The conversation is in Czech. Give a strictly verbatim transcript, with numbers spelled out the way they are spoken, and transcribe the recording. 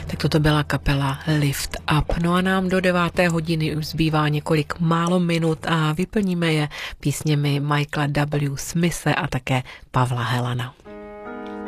Tak toto byla kapela Lift Up. No a nám do deváté hodiny už zbývá několik málo minut a vyplníme je písněmi Michaela W. Smithe a také Pavla Helana.